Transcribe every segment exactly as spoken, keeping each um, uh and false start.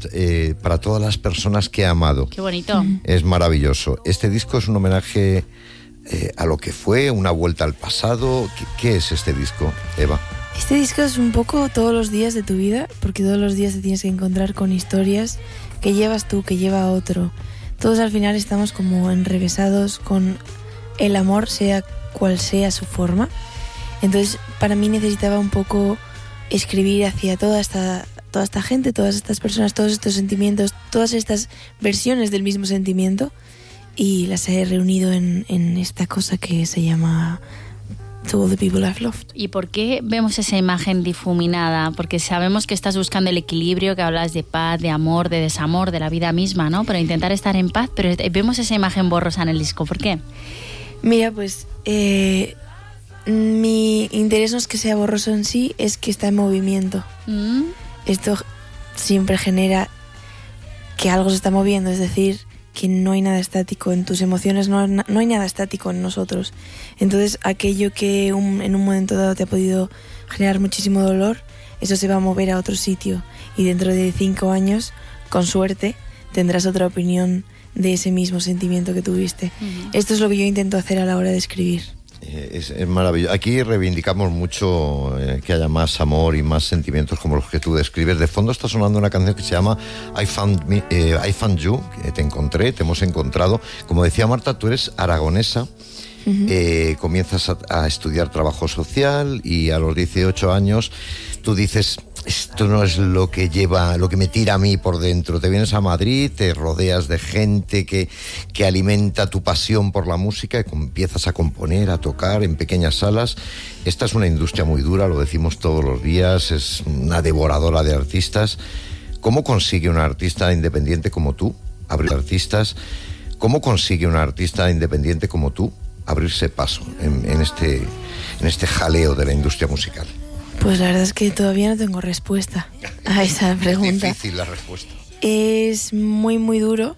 Loved, eh, para todas las personas que he amado. Qué bonito. Es maravilloso. Este disco es un homenaje eh, a lo que fue, una vuelta al pasado. ¿Qué, qué es este disco, Eva? Este disco es un poco todos los días de tu vida, porque todos los días te tienes que encontrar con historias que llevas tú, que lleva otro. Todos al final estamos como enrevesados con el amor, sea cual sea su forma. Entonces, para mí necesitaba un poco escribir hacia toda esta, toda esta gente, todas estas personas, todos estos sentimientos, todas estas versiones del mismo sentimiento, y las he reunido en, en esta cosa que se llama To All the People I've Loved. ¿Y por qué vemos esa imagen difuminada? Porque sabemos que estás buscando el equilibrio, que hablas de paz, de amor, de desamor, de la vida misma, ¿no? Pero intentar estar en paz, pero vemos esa imagen borrosa en el disco. ¿Por qué? Mira, pues eh, mi interés no es que sea borroso en sí, es que está en movimiento. ¿Mm? Esto siempre genera que algo se está moviendo, es decir, que no hay nada estático en tus emociones, no, no hay nada estático en nosotros. Entonces, aquello que un, en un momento dado te ha podido generar muchísimo dolor, eso se va a mover a otro sitio, y dentro de cinco años, con suerte, tendrás otra opinión de ese mismo sentimiento que tuviste. Uh-huh. Esto es lo que yo intento hacer a la hora de escribir. Es, es maravilloso. Aquí reivindicamos mucho eh, que haya más amor y más sentimientos como los que tú describes. De fondo está sonando una canción que se llama I Found, me, eh, I Found You, que te encontré, te hemos encontrado. Como decía Marta, tú eres aragonesa. Uh-huh. eh, comienzas a, a estudiar trabajo social y a los dieciocho años tú dices, esto no es lo que lleva, lo que me tira a mí por dentro. Te vienes a Madrid, te rodeas de gente que, que alimenta tu pasión por la música y empiezas a componer, a tocar en pequeñas salas. Esta es una industria muy dura, lo decimos todos los días, es una devoradora de artistas. ¿Cómo consigue un artista independiente como tú abrir artistas? ¿Cómo consigue un artista independiente como tú abrirse paso en, en, este, en este jaleo de la industria musical? Pues la verdad es que todavía no tengo respuesta a esa pregunta. Es difícil la respuesta. Es muy, muy duro.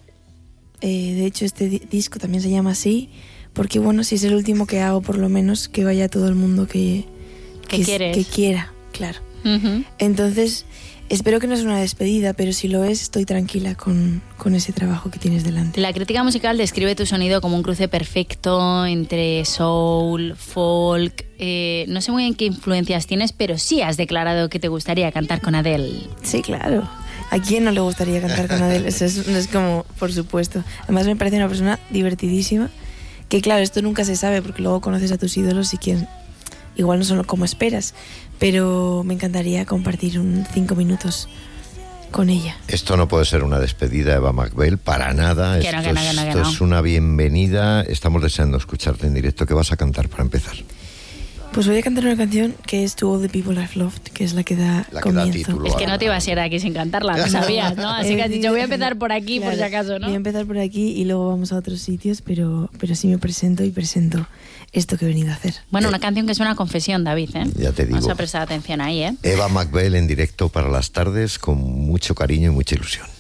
Eh, de hecho, este di- disco también se llama así, porque bueno, si es el último que hago, por lo menos que vaya todo el mundo que, que, que, quieres. que quiera, claro. Uh-huh. Entonces, espero que no sea una despedida, pero si lo es, estoy tranquila con, con ese trabajo que tienes delante. La crítica musical describe tu sonido como un cruce perfecto entre soul, folk. Eh, no sé muy bien qué influencias tienes, pero sí has declarado que te gustaría cantar con Adele. Sí, claro. ¿A quién no le gustaría cantar con Adele? Eso es, es como, por supuesto. Además me parece una persona divertidísima, que claro, esto nunca se sabe porque luego conoces a tus ídolos y quien igual no son como esperas, pero me encantaría compartir un cinco minutos con ella. Esto no puede ser una despedida, Eva McBail, para nada. Que esto no, que no, es, que no, que esto no. es una bienvenida. Estamos deseando escucharte en directo. ¿Qué vas a cantar para empezar? Pues voy a cantar una canción que es To All the People I've Loved, que es la que da La que da comienzo. título. Es que no te ibas a ir aquí sin cantarla, lo sabías, ¿no? Así que has dicho, voy a empezar por aquí, Claro, por si acaso, ¿no? Voy a empezar por aquí y luego vamos a otros sitios, pero, pero sí me presento y presento esto que he venido a hacer. Bueno, una canción que es una confesión, David, ¿eh? Ya te digo. Vamos a prestar atención ahí, ¿eh? Eva McBail en directo para las tardes con mucho cariño y mucha ilusión.